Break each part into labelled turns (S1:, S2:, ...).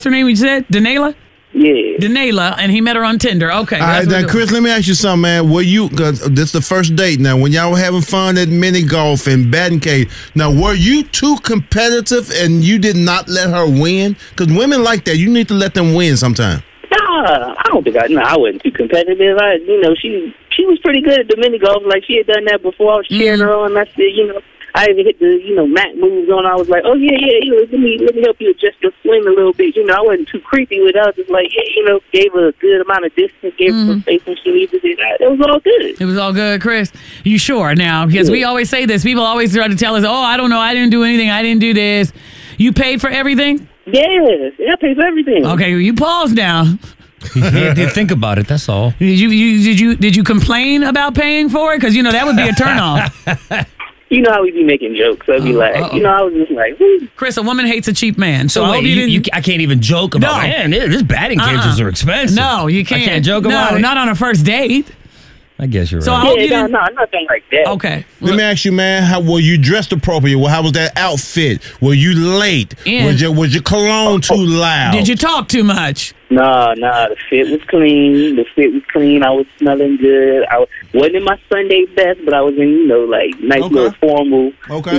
S1: her name you said? Danela?
S2: Yeah.
S1: Danela, and he met her on Tinder. Okay.
S3: All right, now, Chris, let me ask you something, man. Cause this is the first date now, when y'all were having fun at mini golf and batting cage, now, were you too competitive and you did not let her win? Because women like that. You need to let them win sometime.
S2: Nah, I don't think I wasn't too competitive. She was pretty good at the mini golf. Like, she had done that before. I was cheering her on. I said, I even hit the, mat moves on. I was like, oh, yeah, let me help you adjust your swing a little bit. I wasn't too creepy with her. I was just like, gave her a good amount of distance, gave her some space when she needed it. It was all good.
S1: It was all good, Chris. You sure now? Because we always say this. People always try to tell us, I don't know. I didn't do anything. I didn't do this. You paid for everything?
S2: Yes. I paid for everything.
S1: Okay, you pause now.
S4: He did think about it. That's all.
S1: Did you complain about paying for it? Because that would be a turnoff.
S2: You know how we be making jokes. So I'd be like, I was just like,
S1: Chris, a woman hates a cheap man. So
S4: wait, I can't even joke about, man, this batting cages are expensive.
S1: No, you can't.
S4: I can't joke about it.
S1: No, not on a first date.
S4: I guess you're
S1: so
S4: right.
S1: I hope you didn't...
S2: No, nothing like that.
S1: Okay.
S3: Let me ask you, man, how were you dressed appropriate? Well, how was that outfit? Were you late? Was your cologne too loud?
S1: Did you talk too much?
S2: Nah, the fit was clean. I was smelling good. I wasn't in my Sunday best, but I was in, nice little formal,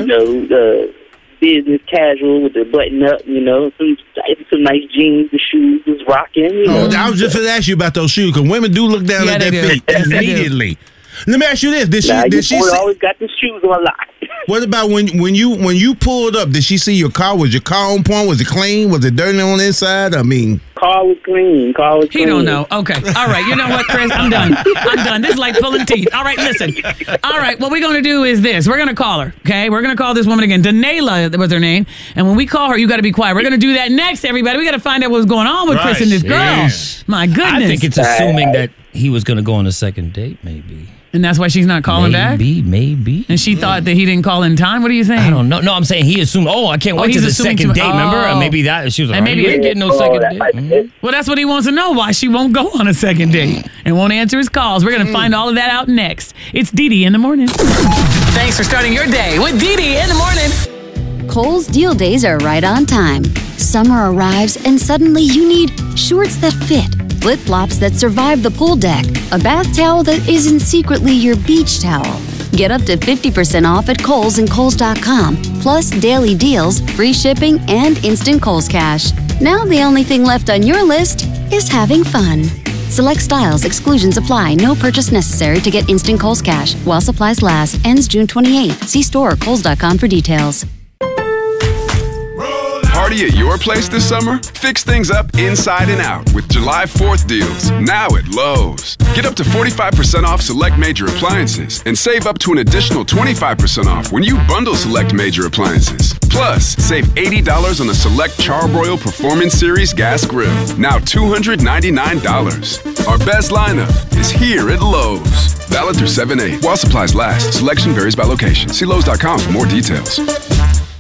S2: business casual with the button up, some nice jeans, the shoes was rocking.
S3: I was just going to ask you about those shoes, because women do look down at their feet immediately. Let me ask you this: Did she
S2: always got the shoes on lock?
S3: What about when you pulled up? Did she see your car? Was your car on point? Was it clean? Was it dirty on the inside?
S2: Car was clean.
S1: He don't know. Okay. All right. You know what, Chris? I'm done. This is like pulling teeth. All right, listen. All right, what we're going to do is this. We're going to call her, okay? We're going to call this woman again. Danela was her name. And when we call her, you got to be quiet. We're going to do that next, everybody. We got to find out what's going on with Chris and this girl. Yes. My goodness.
S4: I think it's assuming that he was going to go on a second date, maybe.
S1: And that's why she's not calling back?
S4: Maybe.
S1: And she thought that he didn't call in time? What are you saying?
S4: I don't know. No, I'm saying he assumed, I can't wait to the second date, remember? Or maybe that, she was like, maybe you ain't getting no second date.
S1: Well, that's what he wants to know, why she won't go on a second date and won't answer his calls. We're going to find all of that out next. It's Dee in the morning. Thanks for starting your day with Dee in the morning.
S5: Kohl's deal days are right on time. Summer arrives and suddenly you need shorts that fit, flip-flops that survive the pool deck, a bath towel that isn't secretly your beach towel. Get up to 50% off at Kohl's and Kohls.com, plus daily deals, free shipping, and instant Kohl's Cash. Now the only thing left on your list is having fun. Select styles, exclusions apply, no purchase necessary to get instant Kohl's Cash. While supplies last, ends June 28th. See store or Kohls.com for details.
S6: Party at your place this summer? Fix things up inside and out with July 4th deals, now at Lowe's. Get up to 45% off select major appliances and save up to an additional 25% off when you bundle select major appliances. Plus, save $80 on a select Charbroil Performance Series gas grill, now $299. Our best lineup is here at Lowe's. Valid through 7/8. While supplies last, selection varies by location. See Lowe's.com for more details.